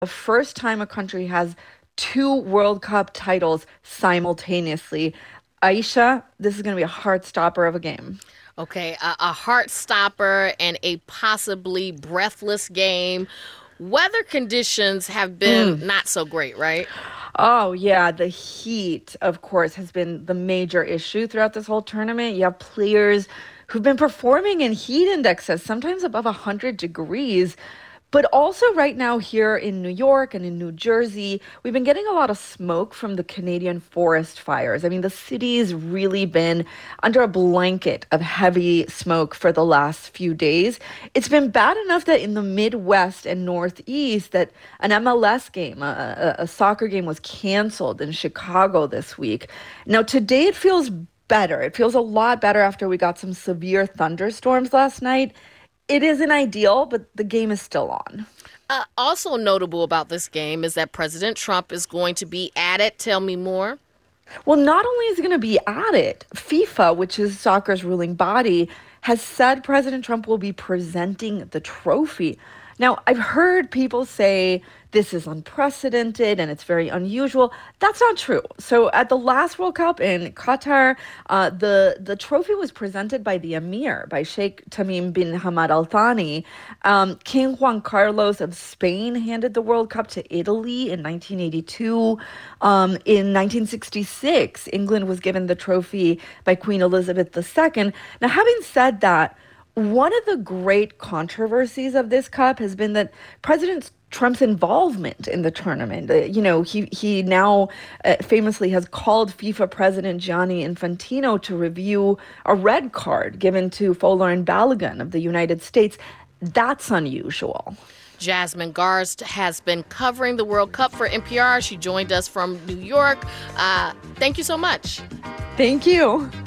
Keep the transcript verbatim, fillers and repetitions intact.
The first time a country has two World Cup titles simultaneously. Aisha, this is going to be a heart stopper of a game. Okay, a, a heart stopper and a possibly breathless game. Weather conditions have been Mm. not so great, right? Oh, yeah. The heat, of course, has been the major issue throughout this whole tournament. You have players who've been performing in heat indexes, sometimes above one hundred degrees. But also, right now, here in New York and in New Jersey, we've been getting a lot of smoke from the Canadian forest fires. I mean, the city's really been under a blanket of heavy smoke for the last few days. It's been bad enough that in the Midwest and Northeast, that an M L S game, a, a, a soccer game, was canceled in Chicago this week. Now, today it feels better. It feels a lot better after we got some severe thunderstorms last night. It isn't ideal, but the game is still on. Uh, also notable about this game is that President Trump is going to be at it. Tell me more. Well, not only is it going to be at it, FIFA, which is soccer's ruling body, has said President Trump will be presenting the trophy. Now, I've heard people say this is unprecedented and it's very unusual. That's not true. So, at the last World Cup in Qatar, uh, the the trophy was presented by the Emir, by Sheikh Tamim bin Hamad Al Thani. Um, King Juan Carlos of Spain handed the World Cup to Italy in nineteen eighty-two. Um, in nineteen sixty-six, England was given the trophy by Queen Elizabeth the Second. Now, having said that, one of the great controversies of this cup has been that President Trump's involvement in the tournament. Uh, you know, he he now uh, famously has called FIFA President Gianni Infantino to review a red card given to Folarin Balogun of the United States. That's unusual. Jasmine Garsd has been covering the World Cup for N P R. She joined us from New York. Uh, thank you so much. Thank you.